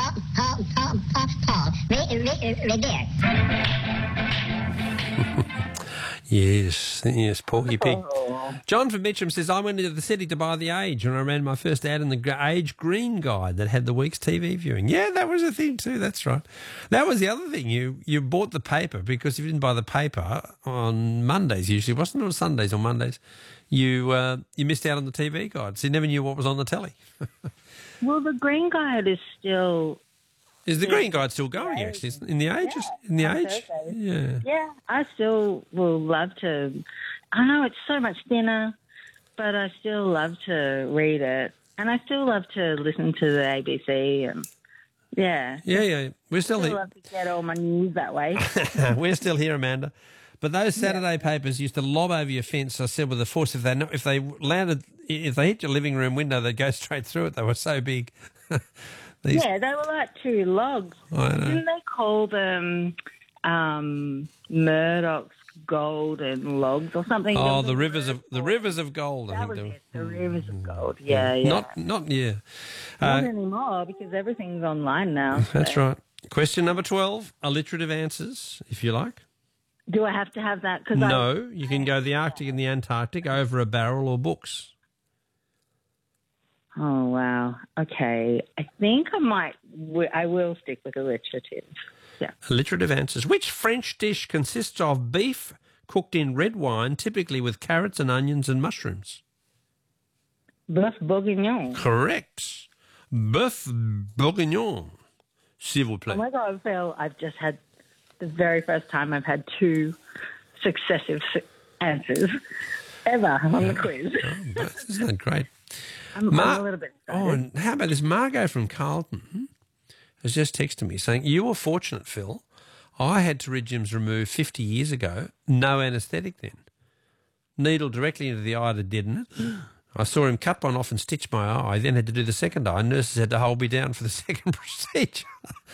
Yes, Porky Pig. Oh. John from Mitcham says, I went into the city to buy The Age and I ran my first ad in the Age Green Guide that had the week's TV viewing. Yeah, that was a thing too, that's right. That was the other thing. You bought the paper because if you didn't buy the paper on Mondays usually, wasn't it, or Sundays or Mondays, you missed out on the TV guide, so you never knew what was on the telly. Well, the Green Guide is still... Is the Green Guide still going, actually, in The Age? In The Age? Thursdays. Yeah. Yeah, I still will love to... I know it's so much thinner, but I still love to read it. And I still love to listen to the ABC and, yeah. Yeah. We're still I here. love to get all my news that way. We're still here, Amanda. But those Saturday papers used to lob over your fence, I said, with the force. If they hit your living room window, they'd go straight through it. They were so big. Yeah, they were like two logs. I know. Didn't they call them Murdoch's golden logs or something? Oh, the rivers of gold. I That think was they were. it, the rivers of gold. Yeah. Not yeah. Not anymore because everything's online now. That's so. right. Question number 12. Alliterative answers, if you like. Do I have to have that? No, you can go the Arctic and the Antarctic, over a barrel, or books. Oh, wow. Okay. I think I will stick with alliterative. Yeah. Alliterative answers. Which French dish consists of beef cooked in red wine, typically with carrots and onions and mushrooms? Bœuf bourguignon. Correct. Bœuf bourguignon, s'il vous plaît. Oh, my God, Phil, I've just had the very first time I've had two successive answers ever on the quiz. Oh, isn't that great? I'm a little bit excited. Oh, and how about this? Margot from Carlton has just texted me saying, you were fortunate, Phil. I had pterygiums removed 50 years ago. No anaesthetic then. Needle directly into the eye to deaden it. I saw him cut one off and stitch my eye, then had to do the second eye. Nurses had to hold me down for the second procedure.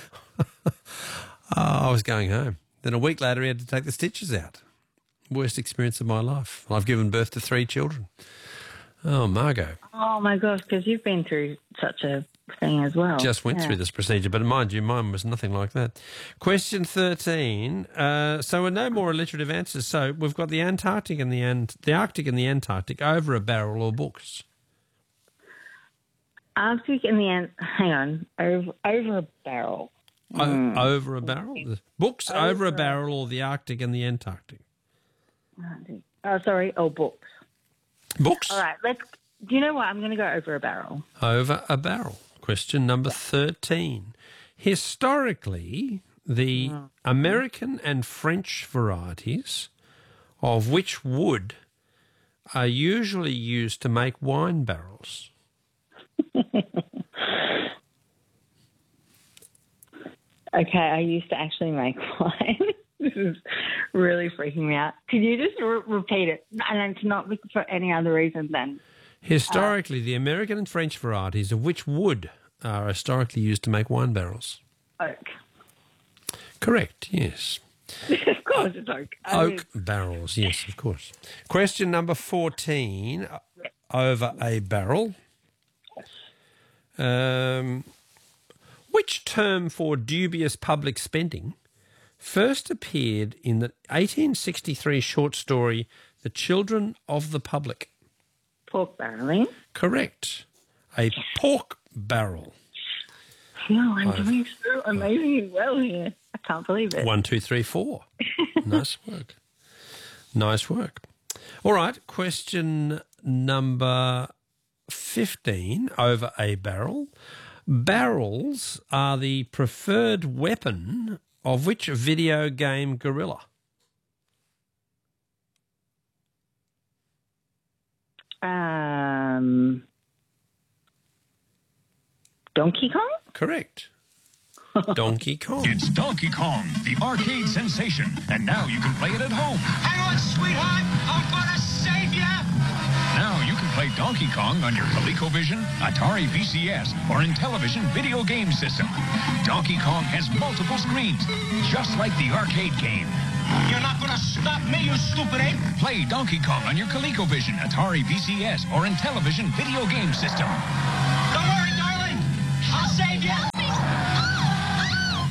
I was going home. Then a week later he had to take the stitches out. Worst experience of my life. I've given birth to 3 children. Oh, Margot. Oh, my gosh, because you've been through such a thing as well. Just went through this procedure, but mind you, mine was nothing like that. Question 13. So we're no more alliterative answers. So we've got the Arctic and the Antarctic, over a barrel, or books. Arctic and the hang on, over a barrel. Over a barrel? Books, over a barrel, or the Arctic and the Antarctic? Books. Books? All right, do you know what? I'm going to go over a barrel. Over a barrel. Question number 13. Historically, the American and French varieties of which wood are usually used to make wine barrels? Okay, I used to actually make wine. This is really freaking me out. Could you just repeat it? And it's not for any other reason than... Historically, the American and French varieties of which wood are historically used to make wine barrels? Oak. Correct, yes. Of course it's oak. Oak barrels, yes, of course. Question number 14, over a barrel. Which term for dubious public spending first appeared in the 1863 short story The Children of the Public? Pork barreling. Correct. A pork barrel. No, I'm doing so amazingly well here. I can't believe it. 1, 2, 3, 4. Nice work. Nice work. All right, question number 15, over a barrel. Barrels are the preferred weapon of which video game gorilla? Donkey Kong? Correct. Donkey Kong. It's Donkey Kong, the arcade sensation, and now you can play it at home. Hang on, sweetheart. I'm gonna save you. Now you can play Donkey Kong on your ColecoVision, Atari VCS, or Intellivision video game system. Donkey Kong has multiple screens, just like the arcade game. You're not gonna stop me, you stupid ape. Play Donkey Kong on your ColecoVision, Atari VCS, or Intellivision video game system. Don't worry, darling. I'll save you.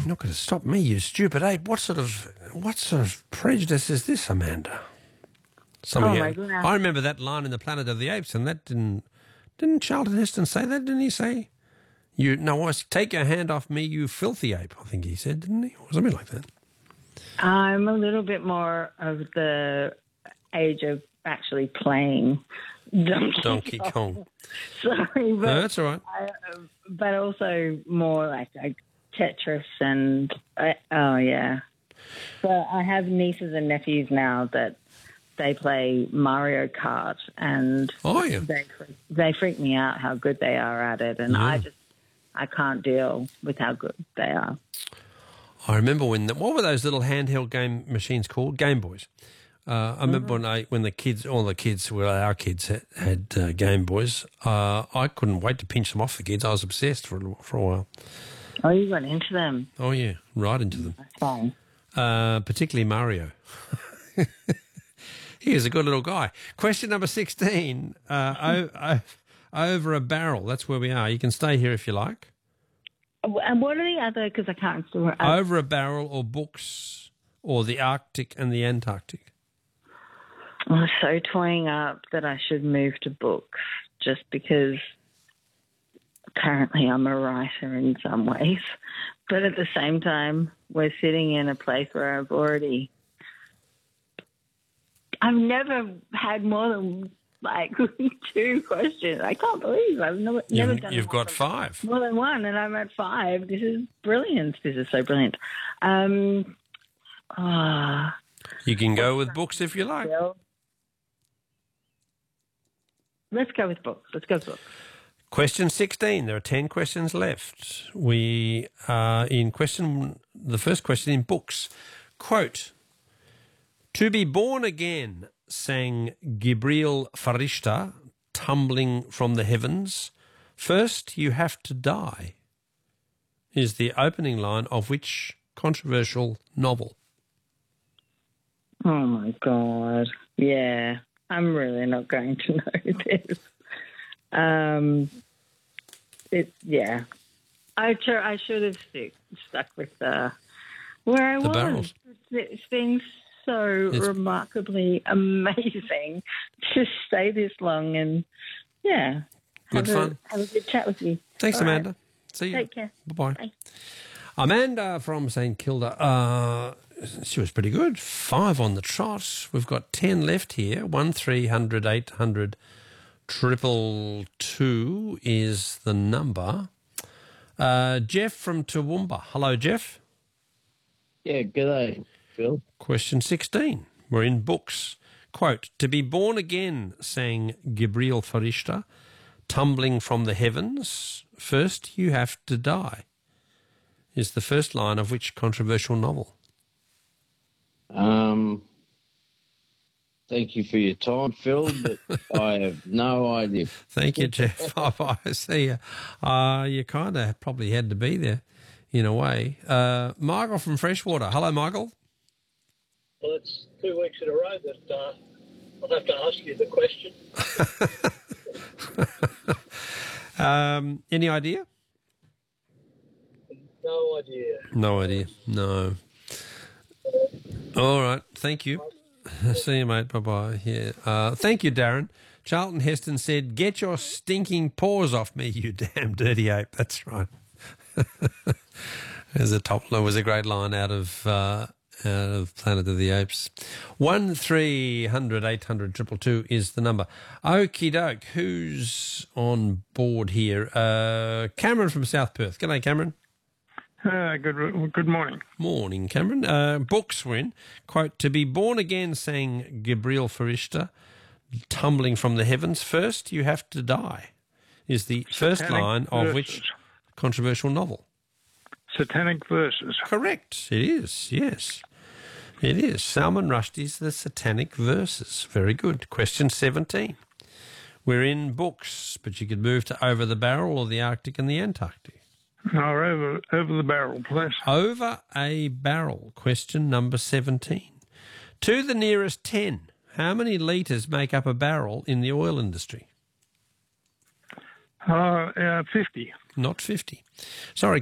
You're not going to stop me, you stupid ape. What sort of prejudice is this, Amanda? my goodness. I remember that line in the Planet of the Apes, and that didn't Charlton Heston say that? Didn't he say, take your hand off me, you filthy ape? I think he said, didn't he, or something like that. I'm a little bit more of the age of actually playing Donkey Kong. Sorry, but No, that's all right. but also more like Tetris and yeah. So I have nieces and nephews now that they play Mario Kart, and they freak me out how good they are at it, and I can't deal with how good they are. I remember what were those little handheld game machines called? Game Boys. I remember when our kids had Game Boys. I couldn't wait to pinch them off the kids. I was obsessed for a while. Oh, you got into them? Oh yeah, right into them. That's fine. Particularly Mario. He is a good little guy. Question number 16. Over a barrel. That's where we are. You can stay here if you like. And what are the other? Because I can't. Over a barrel, or books, or the Arctic and the Antarctic. I'm so toying up that I should move to books, just because currently I'm a writer in some ways. But at the same time, we're sitting in a place where I've never had more than like 2 questions. I can't believe I've never done. You've got 5. More than 1, and I'm at 5. This is brilliant. This is so brilliant. You can go with books if you like. Let's go with books. Question 16. There are 10 questions left. We are in the first question in books. Quote, "To be born again," sang Gibril Farishta, tumbling from the heavens. "First you have to die," is the opening line of which controversial novel? Oh, my God. Yeah, I'm really not going to know this. Yeah. I should have stuck with where I was. Barrels. It's been so remarkably amazing to stay this long, and yeah. Good fun. Have a good chat with you. Thanks, All Amanda. Right. See you. Take care. Bye-bye. Bye. Amanda from St Kilda. She was pretty good. 5 on the trot. We've got 10 left here. 1300 800 222 is the number. Jeff from Toowoomba. Hello, Jeff. Yeah, g'day, Phil. Question 16. We're in books. Quote, "To be born again," sang Gibril Farishta, "tumbling from the heavens. First you have to die," is the first line of which controversial novel? Thank you for your time, Phil, but I have no idea. Thank you, Jeff. Bye-bye. See you. You kind of probably had to be there in a way. Michael from Freshwater. Hello, Michael. Well, it's 2 weeks in a row that I'll have to ask you the question. Any idea? No idea. No idea. No. All right. Thank you. See you, mate. Bye-bye. Yeah. Thank you, Darren. Charlton Heston said, "Get your stinking paws off me, you damn dirty ape." That's right. There's a top. It was a great line out of Planet of the Apes. 1300 800 222 is the number. Okie doke. Who's on board here? Cameron from South Perth. G'day, Cameron. Good morning. Morning, Cameron. Books win. Quote, "To be born again," sang Gibril Farishta, "tumbling from the heavens. First you have to die," is the first line of which controversial novel? Satanic Verses. Correct. It is, yes. It is. Salman Rushdie's The Satanic Verses. Very good. Question 17. We're in books, but you could move to Over the Barrel or the Arctic and the Antarctic. No, over the barrel, please. Over a barrel. Question number 17. To the nearest 10, how many litres make up a barrel in the oil industry? 50. Not 50. Sorry,